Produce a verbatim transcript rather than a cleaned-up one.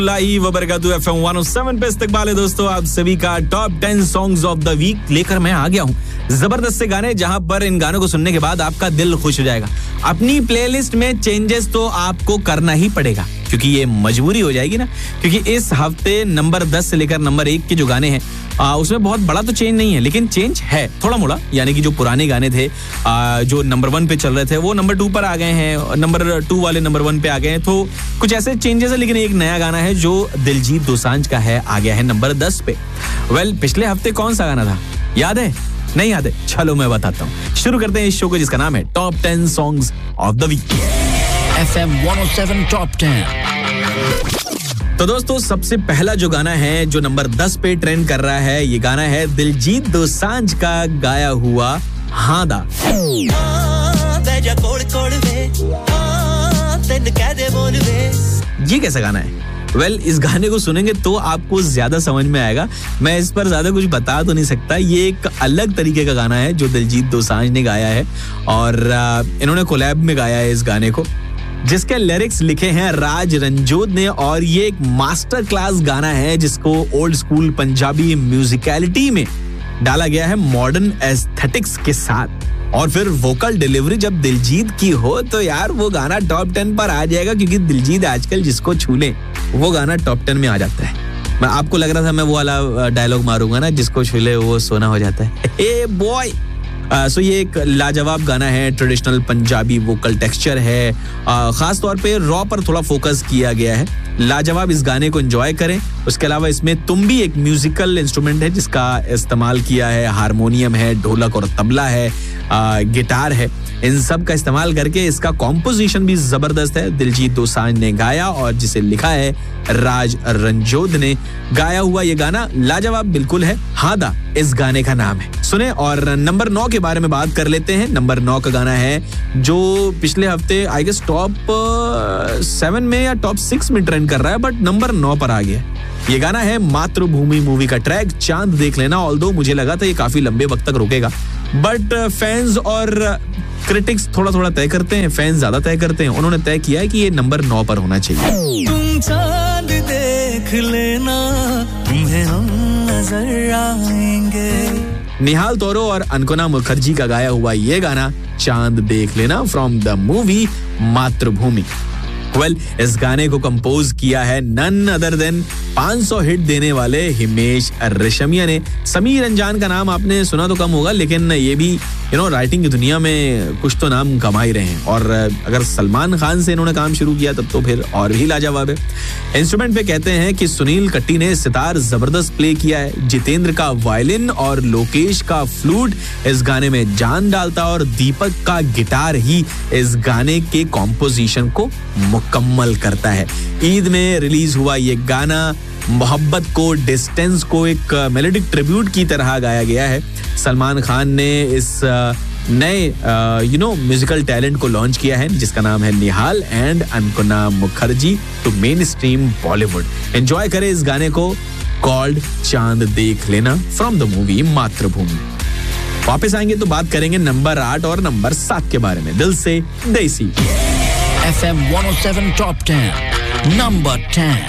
वबरकातुहू F M one O seven पे इस्तकबाल है दोस्तों आप सभी का top ten songs of the week लेकर मैं आ गया हूँ। जबरदस्त से गाने जहां पर इन गानों को सुनने के बाद आपका दिल खुश हो जाएगा। अपनी प्लेलिस्ट में चेंजेस तो आपको करना ही पड़ेगा क्योंकि ये मजबूरी हो जाएगी ना, क्योंकि इस हफ्ते नंबर दस से लेकर नंबर एक के जो गाने हैं आ, उसमें बहुत बड़ा तो चेंज नहीं है, लेकिन चेंज है थोड़ा मोड़ा। यानी कि जो पुराने गाने थे आ, जो नंबर वन पे चल रहे थे वो नंबर टू पर आ गए हैं, नंबर टू वाले नंबर वन पे आ गए हैं, तो कुछ ऐसे चेंजेस है। लेकिन एक नया गाना है जो दिलजीत दोसांझ का है, आ गया है नंबर दस पे। वेल well, पिछले हफ्ते कौन सा गाना था याद है? नहीं याद है? चलो मैं बताता हूँ। शुरू करते हैं इस शो को जिसका नाम है top ten songs of the week. F M one O seven top ten. तो दोस्तों सबसे पहला जो गाना है जो नंबर दस पे ट्रेंड कर रहा है, ये गाना है दिलजीत दोसांझ का गाया हुआ हादा। ये कैसा गाना है? वेल well, इस गाने को सुनेंगे तो आपको ज्यादा समझ में आएगा। मैं इस पर ज्यादा कुछ बता तो नहीं सकता। ये एक अलग तरीके का गाना है जो दिलजीत दोसांझ ने गाया है और इन्होंने कोलैब में गाया है इस गाने को, जिसके लिरिक्स लिखे हैं राज रंजोद ने। और ये एक मास्टर क्लास गाना है जिसको ओल्ड स्कूल पंजाबी म्यूजिकलिटी में डाला गया है मॉडर्न एस्थेटिक्स के साथ। और फिर वोकल डिलीवरी जब दिलजीत की हो तो यार वो गाना टॉप टेन पर आ जाएगा, क्योंकि दिलजीत आजकल जिसको छू ले वो गाना टॉप टेन में आ जाता है। मैं आपको लग रहा था मैं वो वाला डायलॉग मारूंगा ना, जिसको छू ले वो सोना हो जाता है। ए बॉय सो ये एक लाजवाब गाना है, ट्रेडिशनल पंजाबी वोकल टेक्सचर है, uh, खास तौर पे रॉ पर थोड़ा फोकस किया गया है। लाजवाब इस गाने को एंजॉय करें। उसके अलावा इसमें तुम्बी एक म्यूजिकल इंस्ट्रूमेंट है जिसका इस्तेमाल किया है, हारमोनियम है, ढोलक और तबला है, uh, गिटार है। इन सब का इस्तेमाल करके इसका कॉम्पोजिशन भी जबरदस्त है। दिलजीत दोसांझ ने गाया और जिसे लिखा है राज रंजोद ने। गाया हुआ ये गाना लाजवाब बिल्कुल है, हादा इस गाने का नाम है। सुने। और नंबर नौ के बारे में बात कर लेते हैं। नंबर नौ का गाना है जो पिछले हफ्ते आई गेस टॉप सेवन में या टॉप सिक्स में ट्रेंड कर रहा है, बट नंबर नौ पर आ गया। ये गाना है मातृभूमि मूवी का ट्रैक चांद देख लेना। ऑल्दो मुझे लगा था ये काफी लंबे वक्त तक रुकेगा, बट फैंस और क्रिटिक्स थोड़ा थोड़ा तय करते हैं, फैंस ज्यादा तय करते हैं। उन्होंने तय किया है कि ये नंबर नौ पर होना चाहिए। तुम चांद देख लेना, तुम्हें हम नजर आएंगे। निहाल तोरो और अनकोना मुखर्जी का गाया हुआ ये गाना चांद देख लेना फ्रॉम द मूवी मातृभूमि। वेल well, इस गाने को कंपोज किया है नन अदर देन पाँच सौ हिट देने वाले हिमेश रेशमिया ने। समीर अंजान का नाम आपने सुना तो कम होगा, लेकिन ये भी यू नो राइटिंग की दुनिया में कुछ तो नाम कमा ही रहे हैं। और अगर सलमान खान से इन्होंने काम शुरू किया तब तो फिर और भी लाजवाब है। इंस्ट्रूमेंट पे कहते हैं कि सुनील कट्टी ने सितार जबरदस्त प्ले किया है, जितेंद्र का वायलिन और लोकेश का फ्लूट इस गाने में जान डालता, और दीपक का गिटार ही इस गाने के कॉम्पोजिशन को मुकम्मल करता है। ईद में रिलीज हुआ ये गाना मोहब्बत को, डिस्टेंस को एक मेलोडिक ट्रिब्यूट की तरह गाया गया है। सलमान खान ने इस नए यू नो म्यूजिकल टैलेंट को लॉन्च किया है जिसका नाम है निहाल and अनकोना Mukherjee to main stream Bollywood. Enjoy करें इस गाने को, कॉल्ड चांद देख लेना फ्रॉम द मूवी मातृभूमि। वापस आएंगे तो बात करेंगे नंबर आठ और नंबर सात के बारे में। दिल से देसी। F M one O seven top ten number ten.